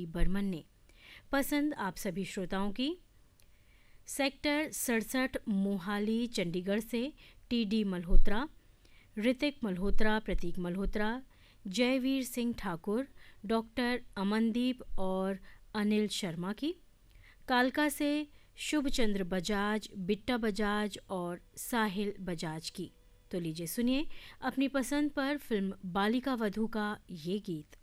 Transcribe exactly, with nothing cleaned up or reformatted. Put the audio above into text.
बर्मन ने। पसंद आप सभी श्रोताओं की। सेक्टर सड़सठ मोहाली चंडीगढ़ से टी डी मल्होत्रा, ऋतिक मल्होत्रा, प्रतीक मल्होत्रा, जयवीर सिंह ठाकुर, डॉक्टर अमनदीप और अनिल शर्मा की। कालका से शुभचंद्र बजाज, बिट्टा बजाज और साहिल बजाज की। तो लीजिए सुनिए अपनी पसंद पर फिल्म बालिका वधू का ये गीत।